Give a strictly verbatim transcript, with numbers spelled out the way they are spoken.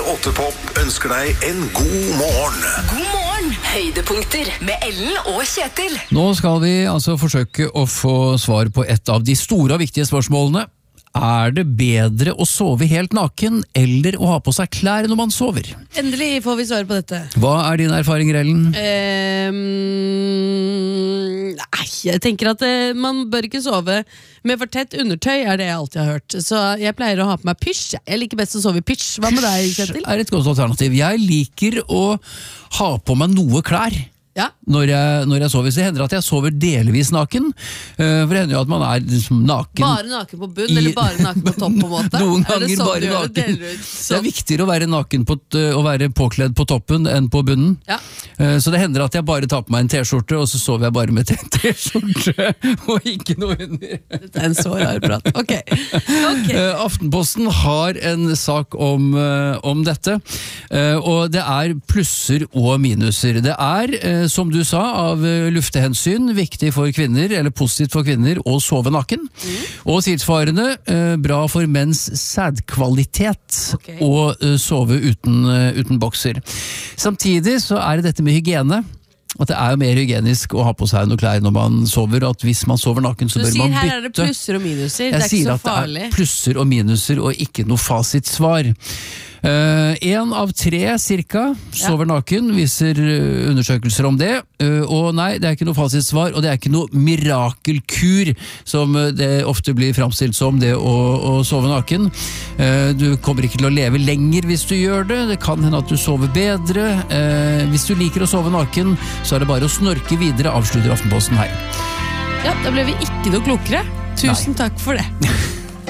åtte Pop ønsker deg en god morgen. God morgen! Høydepunkter med Ellen og Kjetil. Nå skal vi altså forsøke å få svar på et av de store og viktige spørsmålene. Er det bedre å sove helt naken eller å ha på seg klær når man sover? Endelig får vi svar på dette. Hva er din erfaring, Ellen? Um, nei, jeg tenker at uh, man bør ikke sove med for tett undertøy, er det jeg alltid har hørt. Så jeg pleier å ha på meg pysj. Jeg liker best å sove i pysj. Hva med deg, Kjetil? Er et godt alternativ. Jeg liker å ha på meg noe klær. Ja. Når jeg, når jeg sover, så hender det at jeg sover delvis naken. uh, For det hender jo at man er liksom naken. Bare naken på bunn, I, eller bare naken på topp på en måte? Noen Er det ganger sånn bare du gjør det? naken. Deler ut Det sånn? er viktigere å være naken på, t- å være påkledd på toppen enn på bunnen. Ja. uh, Så det hender at jeg bare tar på meg en t-skjorte, og så sover jeg bare med en t-skjorte og ikke noe under. Dette er en så rar prat. Ok, ok. Uh, Aftenposten har en sak om, uh, om dette, uh, og det er plusser og minuser. Det er, uh, som du sa, av uh, luftehensyn viktig for kvinner, eller positivt for kvinner, å sove naken. Mm. Og tilsvarende uh, bra for menns sædkvalitet Ok. å uh, sove uten, uh, uten bokser. Samtidig så er det dette med hygiene. At det er jo mer hygienisk å ha på seg noe klær når man sover, og at hvis man sover naken, så Du bør sier man bytte. her er det plusser og minuser, Jeg det er sier ikke så at det farlig. er plusser og minuser og ikke noe fasitsvar. Uh, en av tre cirka sover naken, viser uh, undersøkelser om det. Uh, og nei, det er ikke noe fasitsvar, og det er ikke noe mirakelkur, som uh, det ofte blir framstilt som, det å, å sove naken. Uh, du kommer ikke til å leve lenger hvis du gjør det. Det kan hende at du sover bedre. Uh, hvis du liker å sove naken, så er det bare å snorke videre, avslutter Aftenposten her. Ja, da ble vi ikke noe klokere. Tusen takk for det.